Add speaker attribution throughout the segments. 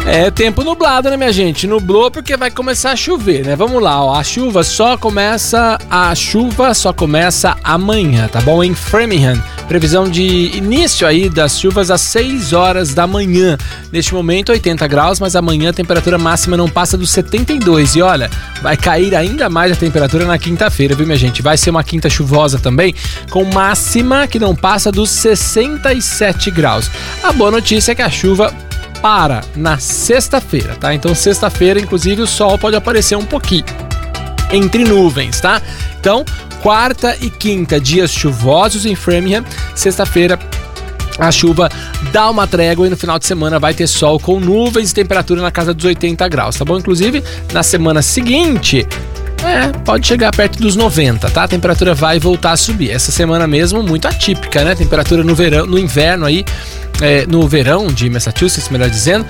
Speaker 1: É tempo nublado, né, minha gente? Nublou porque vai começar a chover, né? Vamos lá, ó. A chuva só começa amanhã, tá bom? Em Framingham, previsão de início aí das chuvas às 6 horas da manhã. Neste momento, 80 graus, mas amanhã a temperatura máxima não passa dos 72. E olha, vai cair ainda mais a temperatura na quinta-feira, viu, minha gente? Vai ser uma quinta chuvosa também, com máxima que não passa dos 67 graus. A boa notícia é que a chuva para na sexta-feira, tá? Então, sexta-feira, inclusive, o sol pode aparecer um pouquinho entre nuvens, tá? Então, quarta e quinta, dias chuvosos em Framingham. Sexta-feira, a chuva dá uma trégua e no final de semana vai ter sol com nuvens e temperatura na casa dos 80 graus, tá bom? Inclusive, na semana seguinte, pode chegar perto dos 90, tá? A temperatura vai voltar a subir. Essa semana mesmo, muito atípica, né? Temperatura no verão, no inverno aí, no verão de Massachusetts, melhor dizendo,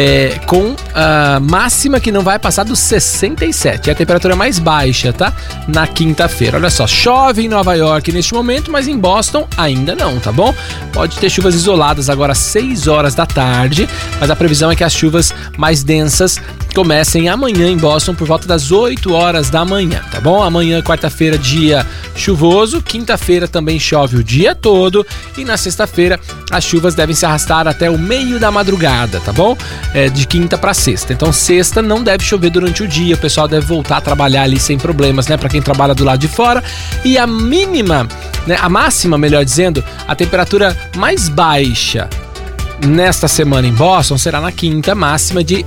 Speaker 1: com a máxima que não vai passar dos 67. É a temperatura mais baixa, tá? Na quinta-feira. Olha só, chove em Nova York neste momento, mas em Boston ainda não, tá bom? Pode ter chuvas isoladas agora às 6 horas da tarde, mas a previsão é que as chuvas mais densas comecem amanhã em Boston por volta das 8 horas da manhã, tá bom? Amanhã, quarta-feira, dia chuvoso, quinta-feira também chove o dia todo e na sexta-feira as chuvas devem se arrastar até o meio da madrugada, tá bom? De quinta para sexta. Então, sexta não deve chover durante o dia, o pessoal deve voltar a trabalhar ali sem problemas, né? Para quem trabalha do lado de fora. E a mínima, né? A máxima, melhor dizendo, a temperatura mais baixa nesta semana em Boston será na quinta, máxima de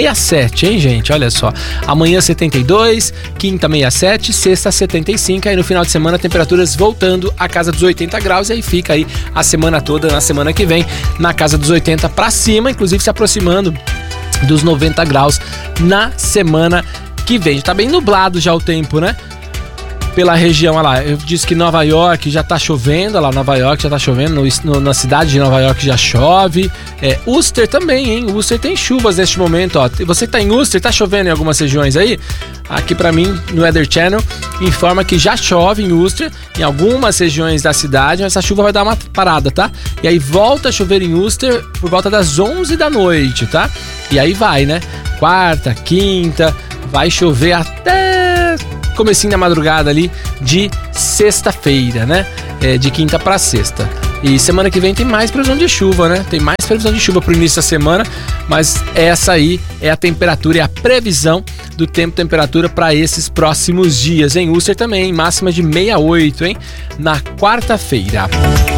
Speaker 1: 67, hein, gente? Olha só. Amanhã 72, quinta 67, sexta 75, aí no final de semana temperaturas voltando à casa dos 80 graus e aí fica aí a semana toda, na semana que vem, na casa dos 80 pra cima, inclusive se aproximando dos 90 graus na semana que vem. Tá bem nublado já o tempo, né? Pela região, olha lá, eu disse que Nova York já tá chovendo, olha lá, Nova York já tá chovendo, na cidade de Nova York já chove, Worcester também, hein, Worcester tem chuvas neste momento, ó, você que tá em Worcester, tá chovendo em algumas regiões aí? Aqui pra mim, no Weather Channel, informa que já chove em Worcester, em algumas regiões da cidade, mas essa chuva vai dar uma parada, tá? E aí volta a chover em Worcester por volta das 11 da noite, tá? E aí vai, né? Quarta, quinta, vai chover até comecinho da madrugada ali de sexta-feira, né? De quinta para sexta. E semana que vem tem mais previsão de chuva, né? Tem mais previsão de chuva pro início da semana, mas essa aí é a temperatura e a previsão do tempo temperatura para esses próximos dias. Em Worcester também, máxima de 68, hein? Na quarta-feira.